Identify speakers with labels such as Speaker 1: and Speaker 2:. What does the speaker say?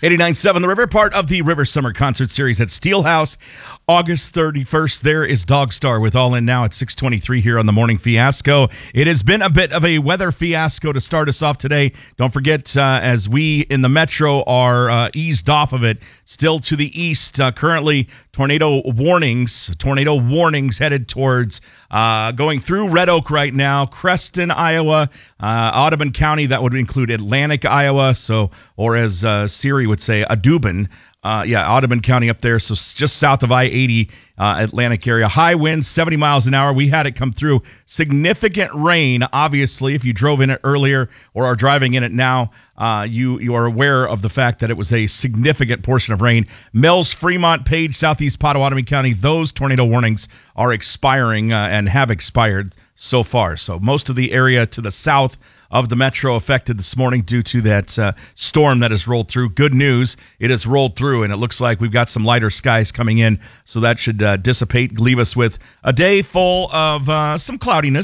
Speaker 1: 89.7 The River, part of the River Summer Concert Series at Steelhouse. August 31st, there is Dogstar with All In Now at 6:23 here on the Morning Fiasco. It has been a bit of a weather fiasco to start us off today. Don't forget, as we in the metro are eased off of it, still to the east, currently tornado warnings headed towards going through Red Oak right now, Creston, Iowa, Audubon County. That would include Atlantic, Iowa. So, or as Siri would say, Audubon. Audubon County up there. So just south of I-80, Atlantic area. High winds, 70 miles an hour. We had it come through. Significant rain, obviously. If you drove in it earlier or are driving in it now, you are aware of the fact that it was a significant portion of rain. Mills, Fremont, Page, Southeast Pottawatomie County, those tornado warnings are expiring and have expired so far. So most of the area to the south of the metro affected this morning due to that storm that has rolled through. Good news, it has rolled through, and it looks like we've got some lighter skies coming in, so that should dissipate, leave us with a day full of some cloudiness.